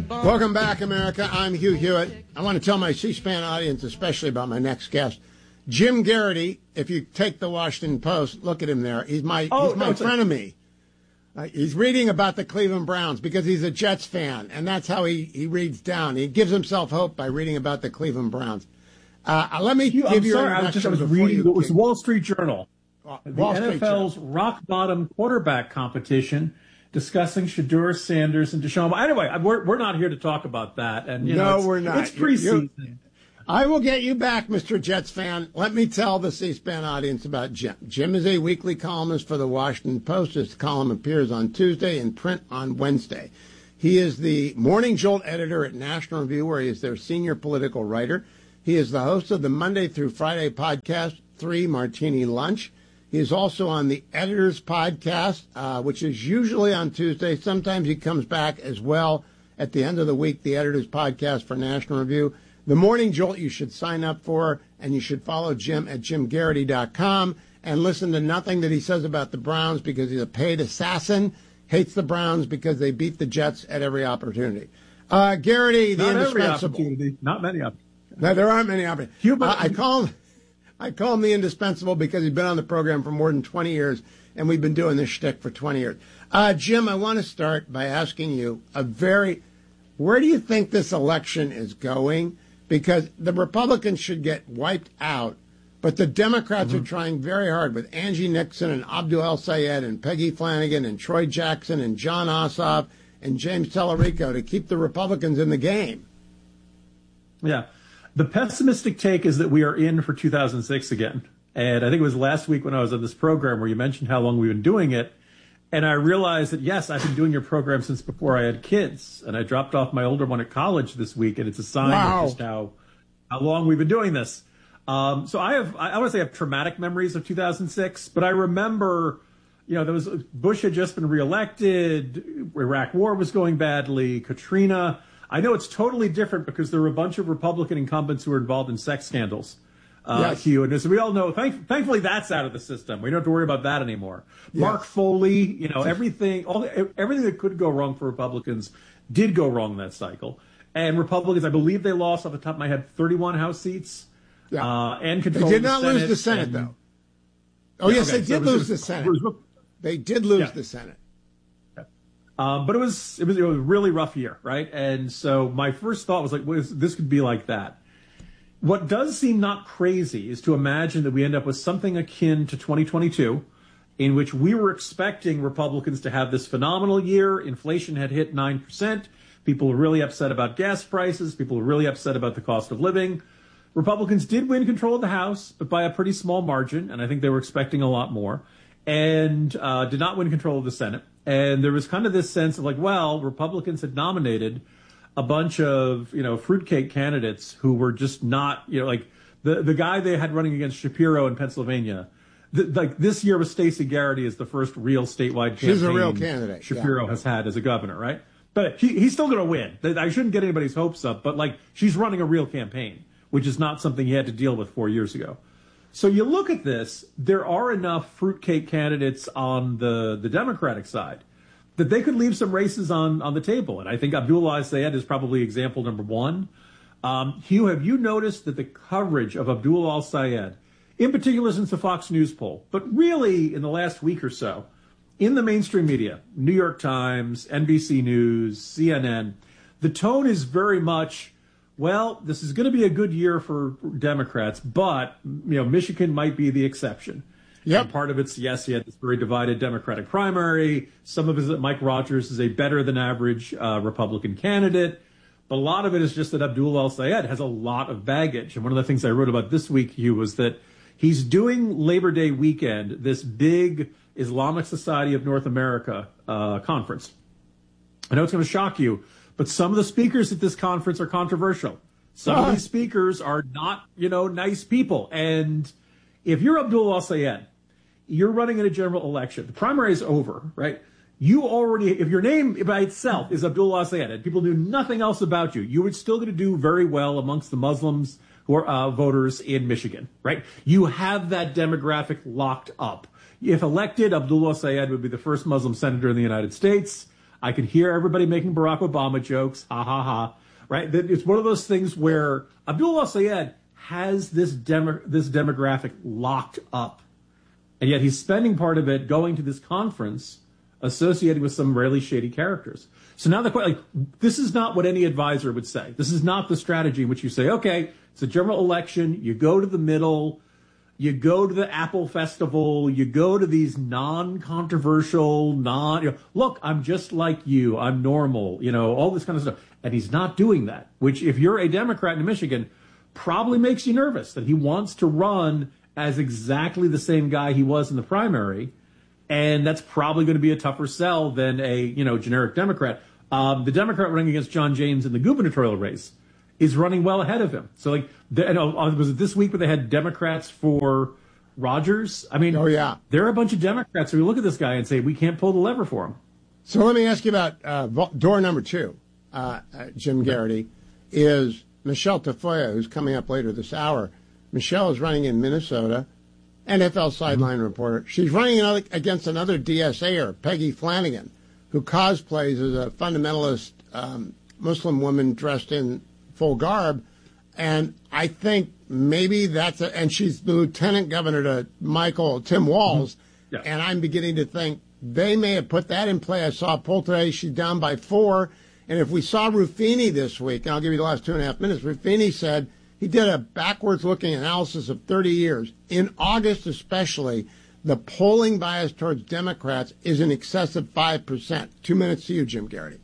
Welcome back, America. I'm Hugh Hewitt. I want to tell my C-SPAN audience, especially about my next guest, Jim Garrity. If you take the Washington Post, look at him there. He's my frenemy. He's reading about the Cleveland Browns because he's a Jets fan, and that's how he reads down. He gives himself hope by reading about the Cleveland Browns. Let me give you an introduction. I was reading what was Wall Street Journal. The NFL's Journal. Rock-bottom quarterback competition, discussing Shedeur Sanders and Deshaun. Anyway, we're not here to talk about that. And we're not. It's preseason. I will get you back, Mr. Jets fan. Let me tell the C-SPAN audience about Jim. Jim is a weekly columnist for the Washington Post. His column appears on Tuesday and print on Wednesday. He is the Morning Jolt editor at National Review, where he is their senior political writer. He is the host of the Monday through Friday podcast, 3 Martini Lunch. He is also on the Editor's Podcast, which is usually on Tuesday. Sometimes he comes back as well at the end of the week, the Editor's Podcast for National Review. The Morning Jolt you should sign up for, and you should follow Jim at jimgarrity.com and listen to nothing that he says about the Browns because he's a paid assassin, hates the Browns because they beat the Jets at every opportunity. Garrity, the indispensable. Not many opportunities. No, there aren't many opportunities. I call him the indispensable because he's been on the program for more than 20 years, and we've been doing this shtick for 20 years. Jim, I want to start by asking you where do you think this election is going? Because the Republicans should get wiped out, but the Democrats are trying very hard with Angie Nixon and Abdul El-Sayed and Peggy Flanagan and Troy Jackson and John Ossoff and James Tallarico to keep the Republicans in the game. Yeah. The pessimistic take is that we are in for 2006 again. And I think it was last week when I was on this program where you mentioned how long we've been doing it. And I realized that, yes, I've been doing your program since before I had kids. And I dropped off my older one at college this week, and it's a sign of just how long we've been doing this. So I want to say I have traumatic memories of 2006, but I remember, Bush had just been reelected, Iraq War was going badly, Katrina. I know it's totally different because there were a bunch of Republican incumbents who were involved in sex scandals. Yes. Hugh, and as we all know, thankfully that's out of the system. We don't have to worry about that anymore. Yes. Mark Foley, everything that could go wrong for Republicans did go wrong in that cycle. And Republicans, I believe they lost off the top of my head 31 House seats. Yeah. And controlled They did not the Senate, lose the Senate, though. Oh, yes, they did lose the Senate. They did lose the Senate. But it was a really rough year, right? And so my first thought was like, this could be like that. What does seem not crazy is to imagine that we end up with something akin to 2022, in which we were expecting Republicans to have this phenomenal year. Inflation had hit 9%. People were really upset about gas prices. People were really upset about the cost of living. Republicans did win control of the House, but by a pretty small margin, and I think they were expecting a lot more, and did not win control of the Senate. And there was kind of this sense of like, well, Republicans had nominated a bunch of, fruitcake candidates who were just not, like the guy they had running against Shapiro in Pennsylvania. This year with Stacey Garrity is the first real statewide campaign. She's a real candidate. Shapiro has had as a governor, right? But he's still going to win. I shouldn't get anybody's hopes up, but she's running a real campaign, which is not something he had to deal with 4 years ago. So you look at this, there are enough fruitcake candidates on the Democratic side that they could leave some races on the table. And I think Abdul El-Sayed is probably example number one. Hugh, have you noticed that the coverage of Abdul El-Sayed, in particular since the Fox News poll, but really in the last week or so, in the mainstream media, New York Times, NBC News, CNN, the tone is very much, well, this is going to be a good year for Democrats, but Michigan might be the exception. Yep. And part of it's, yes, he had this very divided Democratic primary. Some of it is that Mike Rogers is a better than average Republican candidate. But a lot of it is just that Abdul El-Sayed has a lot of baggage. And one of the things I wrote about this week, Hugh, was that he's doing Labor Day weekend, this big Islamic Society of North America conference. I know it's going to shock you, but some of the speakers at this conference are controversial. Some of these speakers are not, nice people. And if you're Abdul El-Sayed, you're running in a general election. The primary is over, right? You already, if your name by itself is Abdul El-Sayed and people knew nothing else about you, you were still going to do very well amongst the Muslims who are voters in Michigan, right? You have that demographic locked up. If elected, Abdul El-Sayed would be the first Muslim senator in the United States. I could hear everybody making Barack Obama jokes. Ha ha ha. Right? It's one of those things where Abdullah Sayed has this demographic locked up. And yet he's spending part of it going to this conference associated with some really shady characters. So now this is not what any advisor would say. This is not the strategy in which you say, okay, it's a general election. You go to the middle. You go to the Apple Festival. You go to these non-controversial, look, I'm just like you. I'm normal, all this kind of stuff. And he's not doing that, which if you're a Democrat in Michigan, probably makes you nervous that he wants to run as exactly the same guy he was in the primary. And that's probably going to be a tougher sell than a, generic Democrat. The Democrat running against John James in the gubernatorial race is running well ahead of him. So, was it this week where they had Democrats for Rogers? I mean, oh, yeah. There are a bunch of Democrats who look at this guy and say, we can't pull the lever for him. So let me ask you about door number 2, Jim Garrity, is Michelle Tafoya, who's coming up later this hour. Michelle is running in Minnesota, NFL sideline reporter. She's running against another DSAer, Peggy Flanagan, who cosplays as a fundamentalist Muslim woman dressed in full garb. And I think maybe and she's the lieutenant governor to Tim Walz. Yeah. And I'm beginning to think they may have put that in play. I saw a poll today. She's down by 4. And if we saw Ruffini this week, and I'll give you the last 2.5 minutes, Ruffini said he did a backwards-looking analysis of 30 years. In August especially, the polling bias towards Democrats is in excess of 5%. 2 minutes to you, Jim Garrity.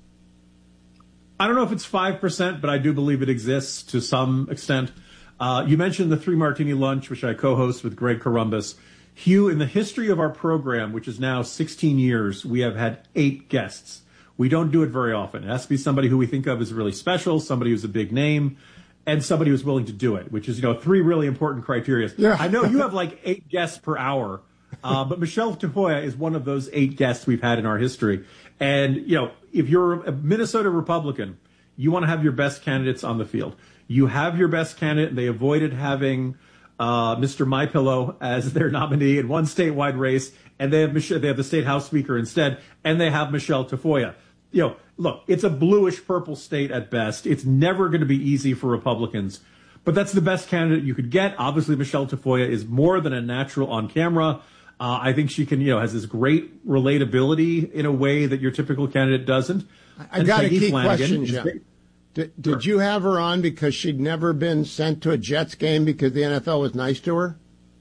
I don't know if it's 5%, but I do believe it exists to some extent. You mentioned the 3 Martini Lunch, which I co-host with Greg Corombos. Hugh, in the history of our program, which is now 16 years, we have had 8 guests. We don't do it very often. It has to be somebody who we think of as really special, somebody who's a big name, and somebody who's willing to do it, which is, 3 really important criteria. Yeah. I know you have like 8 guests per hour, but Michelle Tafoya is one of those 8 guests we've had in our history. And, if you're a Minnesota Republican, you want to have your best candidates on the field. You have your best candidate. They avoided having Mr. MyPillow as their nominee in one statewide race, and they have the state house speaker instead, and they have Michelle Tafoya. Look, it's a bluish-purple state at best. It's never going to be easy for Republicans, but that's the best candidate you could get. Obviously, Michelle Tafoya is more than a natural on camera. I think she can, has this great relatability in a way that your typical candidate doesn't. I got a key question, Jim. Did you have her on because she'd never been sent to a Jets game because the NFL was nice to her?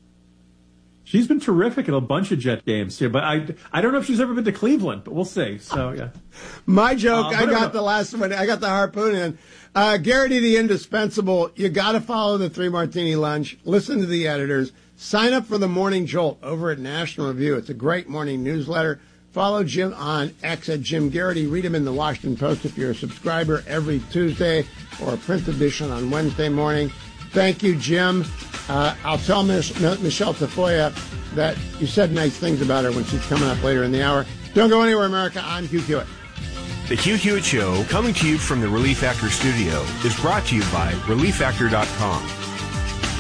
She's been terrific at a bunch of Jet games here, but I don't know if she's ever been to Cleveland, but we'll see. So, yeah. My joke, I got the last one. I got the harpoon in. Garrity the Indispensable, you got to follow the 3 Martini Lunch. Listen to the editors. Sign up for the Morning Jolt over at National Review. It's a great morning newsletter. Follow Jim on X at Jim Garrity. Read him in the Washington Post if you're a subscriber every Tuesday, or a print edition on Wednesday morning. Thank you, Jim. I'll tell Michelle Tafoya that you said nice things about her when she's coming up later in the hour. Don't go anywhere, America. I'm Hugh Hewitt. The Hugh Hewitt Show, coming to you from the Relief Factor studio, is brought to you by ReliefFactor.com.